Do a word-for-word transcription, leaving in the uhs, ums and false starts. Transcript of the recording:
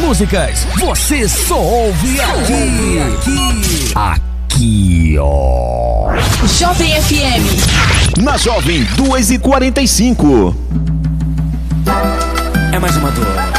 músicas, você só ouve aqui, aqui, aqui, ó. Jovem F M. Na Jovem, duas e quarenta e cinco. É mais uma dor.